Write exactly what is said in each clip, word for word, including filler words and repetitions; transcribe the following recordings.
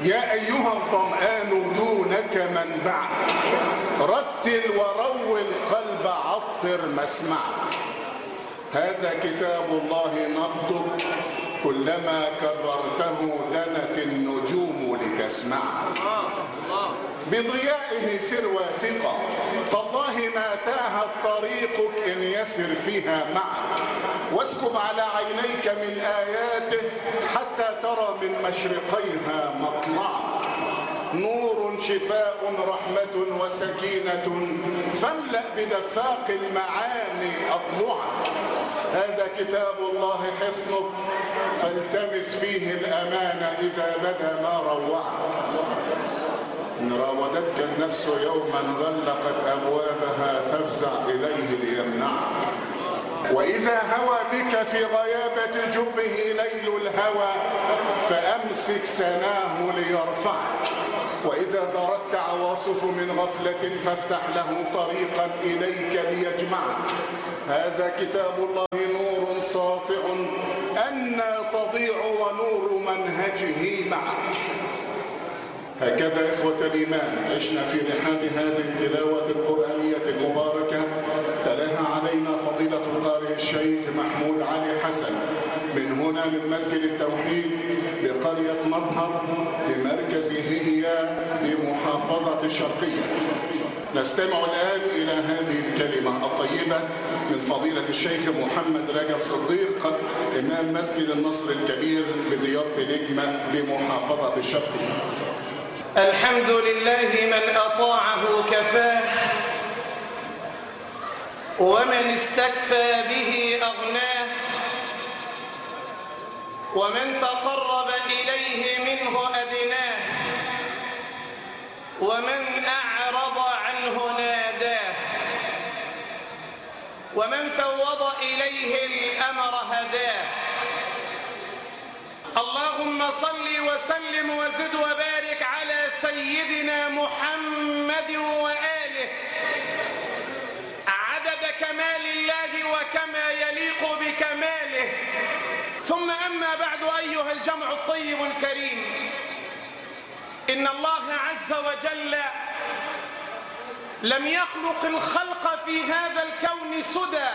يا أيها الظمآن دونك منبعك، رتل وروي القلب عطر مسمعك. هذا كتاب الله نبضك، كلما كررته دنت النجوم لتسمعك. بضيائه سر واثقة، تالله ما تاهت طريقك إن يسر فيها معك. واسكب على عينيك من آياته حتى ترى من مشرقيها مطلعك. نور شفاء رحمة وسكينة، فاملأ بدفاق المعاني أضلعك. هذا كتاب الله حصنك، فالتمس فيه الأمان إذا بدا ما روعك. إن راودتك النفس يوما غلقت أبوابها فافزع إليه ليمنعك. وإذا هوى بك في غيابة جبه ليل الهوى فأمسك سناه ليرفعك. وإذا ذرتك عواصف من غفلة فافتح له طريقا إليك ليجمعك. هذا كتاب الله نور ساطع، أنى تضيع ونور منهجه معك. هكذا إخوة الإيمان عشنا في رحاب هذه التلاوة القرآنية المباركة. تلاها علينا فضيلة القارئ الشيخ محمود علي حسن من هنا من مسجد التوحيد بقرية مظهر بمركز هي بمحافظة الشرقية. نستمع الآن إلى هذه الكلمة الطيبة من فضيلة الشيخ محمد رجب صديق إمام مسجد النصر الكبير بديار بنجمة بمحافظة الشرقية. الحمد لله من أطاعه كفاه، ومن استكفى به أغناه، ومن تقرب إليه منه أدناه، ومن أعرض عنه ناداه، ومن فوض إليه الأمر هداه. اللهم صل وسلم وزد وبارك على سيدنا محمد وآله عدد كمال الله وكما يليق بكماله. ثم أما بعد، أيها الجمع الطيب الكريم، إن الله عز وجل لم يخلق الخلق في هذا الكون سدى،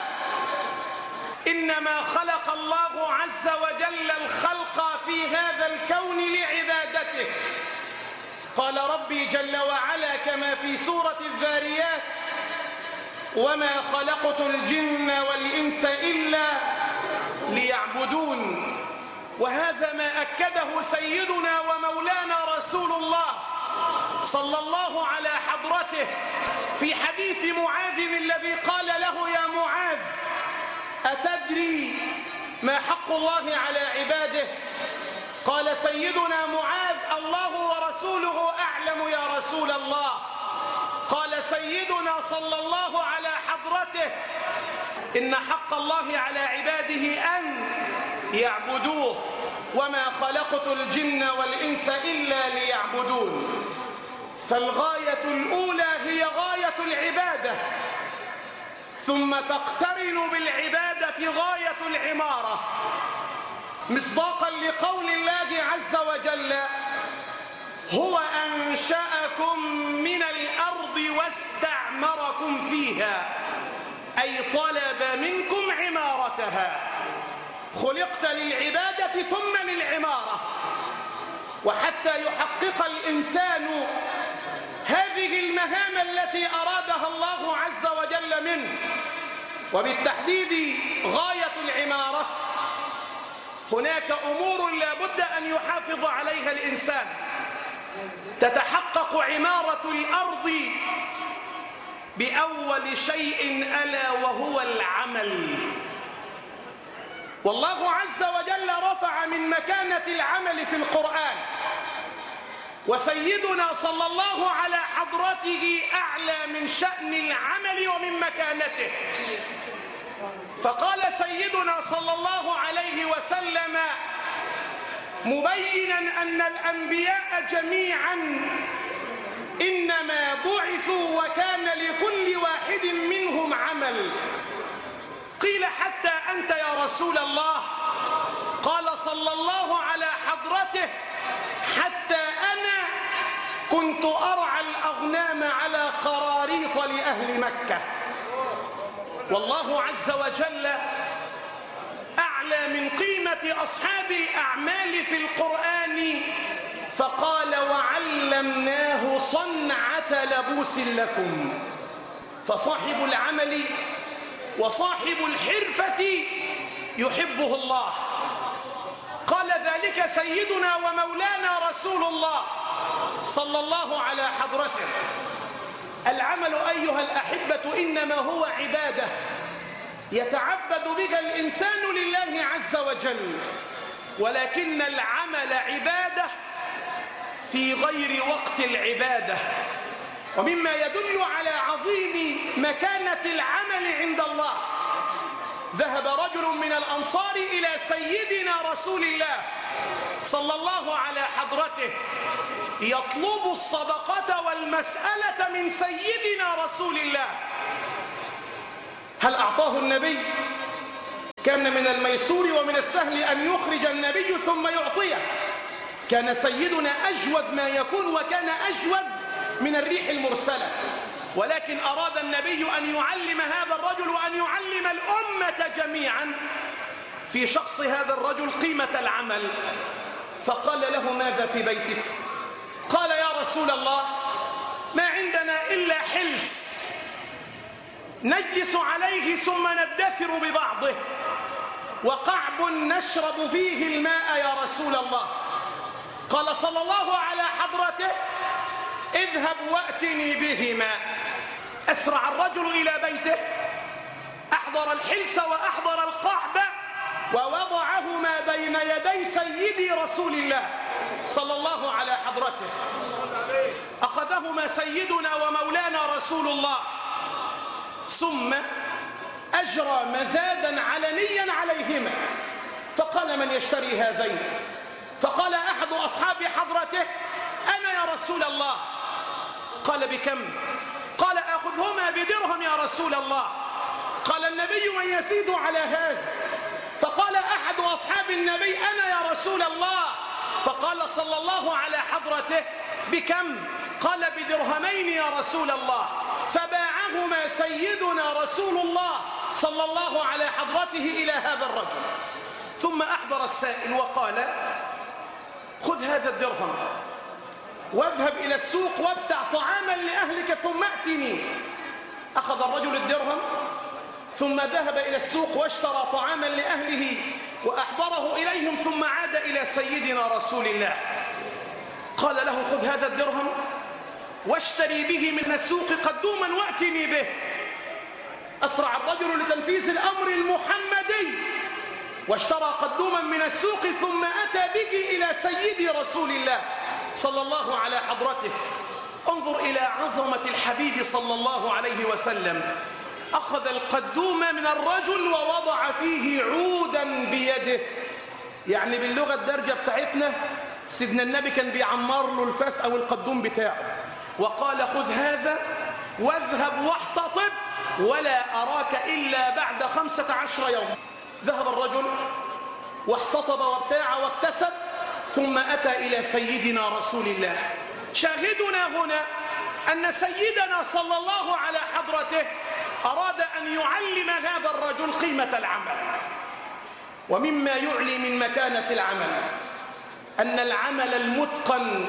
إنما خلق الله عز وجل الخلق في هذا الكون لعبادته. قال ربي جل وعلا كما في سورة الذاريات: وما خلقت الجن والإنس إلا ليعبدون. وهذا ما أكده سيدنا ومولانا رسول الله صلى الله على حضرته في حديث معاذ الذي قال له: يا معاذ، أتدري ما حق الله على عباده؟ قال سيدنا معاذ: الله ورسوله أعلم يا رسول الله. قال سيدنا صلى الله على حضرته: إن حق الله على عباده أن يعبدوه، وما خلقت الجن والإنس إلا ليعبدون. فالغاية الأولى هي غاية العبادة، ثم تقترن بالعبادة غاية العمارة، مصداقا لقول الله عز وجل: هو أنشأكم من الأرض واستعمركم فيها، أي طلب منكم عمارتها. خلقت للعبادة ثم للعمارة. وحتى يحقق الإنسان هذه المهام التي أرادها الله عز وجل منه، وبالتحديد غاية العمارة، هناك أمور لا بد أن يحافظ عليها الإنسان. تتحقق عمارة الأرض بأول شيء ألا وهو العمل. والله عز وجل رفع من مكانة العمل في القرآن، وسيدنا صلى الله على حضرته أعلى من شأن العمل ومن مكانته. فقال سيدنا صلى الله عليه وسلم مبينا أن الأنبياء جميعا إنما بعثوا وكان لكل واحد منهم عمل. قيل حتى أنت يا رسول الله؟ قال صلى الله على حضرته: حتى أنا كنت أرعى الأغنام على قراريط لأهل مكة. والله عز وجل أعلى من قيمة أصحاب الأعمال في القرآن فقال وعلمناه صنعة لبوس لكم. فصاحب العمل وصاحب الحرفة يحبه الله. قال ذلك سيدنا ومولانا رسول الله صلى الله على حضرته. العمل أيها الأحبة إنما هو عبادة يتعبد بها الإنسان لله عز وجل، ولكن العمل عبادة في غير وقت العبادة. ومما يدل على عظيم مكانة العمل عند الله ذهب رجل من الأنصار إلى سيدنا رسول الله صلى الله على حضرته يطلب الصدقة والمسألة من سيدنا رسول الله. هل أعطاه النبي؟ كان من الميسور ومن السهل أن يخرج النبي ثم يعطيه. كان سيدنا أجود ما يكون، وكان أجود من الريح المرسلة، ولكن أراد النبي أن يعلم هذا الرجل وأن يعلم الأمة جميعا في شخص هذا الرجل قيمة العمل. فقال له ماذا في بيتك؟ قال يا رسول الله ما عندنا إلا حلس نجلس عليه ثم ندثر ببعضه، وقعب نشرب فيه الماء يا رسول الله. قال صلى الله على حضرته اذهب واتني بهما. أسرع الرجل إلى بيته، أحضر الحلس وأحضر القعب ووضعهما بين يدي سيدي رسول الله صلى الله على حضرته. أخذهما سيدنا ومولانا رسول الله ثم أجرى مزادا علنيا عليهما. فقال من يشتري هذين؟ فقال أحد أصحاب حضرته أنا يا رسول الله. قال بكم؟ قال أخذهما بدرهم يا رسول الله. قال النبي من يزيد على هذا؟ فقال أحد أصحاب النبي أنا يا رسول الله. فقال صلى الله على حضرته بكم؟ قال بدرهمين يا رسول الله. فباعهما سيدنا رسول الله صلى الله على حضرته إلى هذا الرجل. ثم أحضر السائل وقال خذ هذا الدرهم واذهب إلى السوق وابتع طعاما لأهلك ثم أتني. أخذ الرجل الدرهم ثم ذهب إلى السوق واشترى طعاما لأهله وأحضره إليهم ثم عاد إلى سيدنا رسول الله. قال له خذ هذا الدرهم واشتري به من السوق قدوما وأتني به. أسرع الرجل لتنفيذ الأمر المحمدي واشترى قدوما من السوق ثم أتى به إلى سيدي رسول الله صلى الله على حضرته. انظر إلى عظمة الحبيب صلى الله عليه وسلم. أخذ القدوم من الرجل ووضع فيه عودا بيده، يعني باللغة الدارجة بتاعتنا سيدنا النبي كان بيعمر له الفاس أو القدوم بتاعه، وقال خذ هذا واذهب واحتطب ولا أراك إلا بعد خمسة عشر يوم. ذهب الرجل واحتطب وابتاع واكتسب ثم أتى إلى سيدنا رسول الله. شاهدنا هنا أن سيدنا صلى الله على حضرته أراد أن يعلم هذا الرجل قيمة العمل. ومما يعلي من مكانة العمل أن العمل المتقن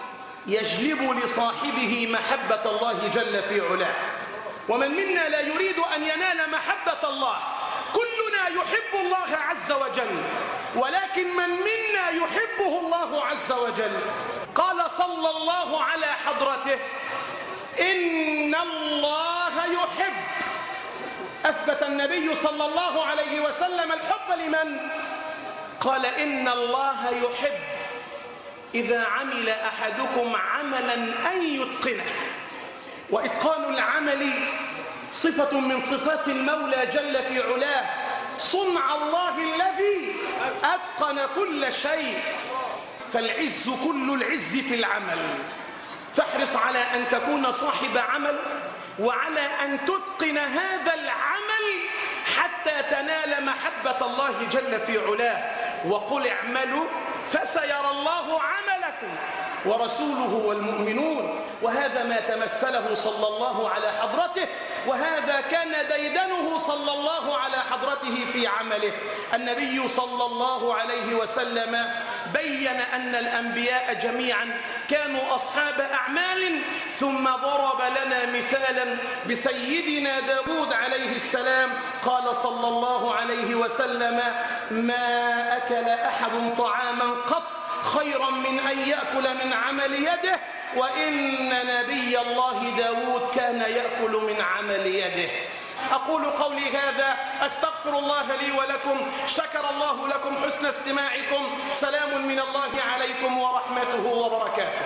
يجلب لصاحبه محبة الله جل في علاه. ومن منا لا يريد أن ينال محبة الله؟ كلنا يحب الله عز وجل، ولكن من منا يحبه الله عز وجل؟ قال صلى الله على حضرته إن الله يحب. أثبت النبي صلى الله عليه وسلم الحب لمن؟ قال إن الله يحب إذا عمل أحدكم عملا أن يتقنه. وإتقان العمل صفة من صفات المولى جل في علاه، صنع الله الذي أتقن كل شيء. فالعز كل العز في العمل. فاحرص على أن تكون صاحب عمل وعلى أن تتقن هذا العمل حتى تنال محبة الله جل في علاه. وقل اعملوا فسيرى الله عملكم ورسوله والمؤمنون. وهذا ما تمثله صلى الله على حضرته، وهذا كان ديدنه صلى الله على حضرته في عمله. النبي صلى الله عليه وسلم بين أن الأنبياء جميعا كانوا أصحاب أعمال، ثم ضرب لنا مثالا بسيدنا داود عليه السلام. قال صلى الله عليه وسلم: ما أكل أحد طعاما قط خيرا من أن يأكل من عمل يده، وإن نبي الله داود كان يأكل من عمل يده. أقول قولي هذا، أستغفر الله لي ولكم، شكر الله لكم حسن استماعكم، سلام من الله عليكم ورحمته وبركاته.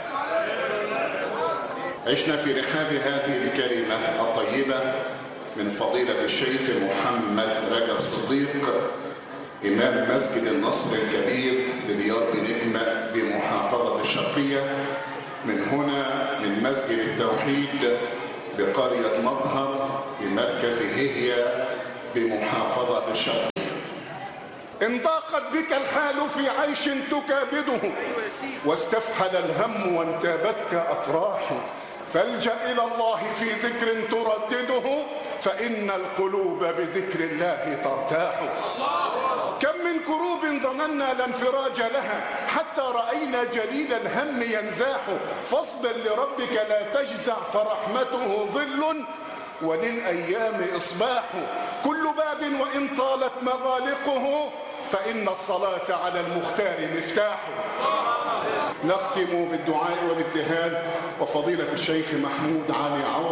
عشنا في رحاب هذه الكلمة الطيبة من فضيلة الشيخ محمد رجب صديق، إمام مسجد النصر الكبير بديار بنجمة بمحافظة الشرقية، من هنا من مسجد التوحيد بقرية مظهر بمركز هيهيا بمحافظة الشرقية. إن ضاقت بك الحال في عيش تكابده، واستفحل الهم وانتابتك أطراح، فالجأ إلى الله في ذكر تردده، فإن القلوب بذكر الله ترتاح. كم من كروب ظننا لا انفراج لها، حتى رأينا جليل الهم ينزاح، فاصبر لربك لا تجزع، فرحمته ظل وللأيام إصباح. كل باب وإن طالت مغالقه، فإن الصلاة على المختار مفتاح. نختم بالدعاء والابتهال وفضيلة الشيخ محمود علي عوض.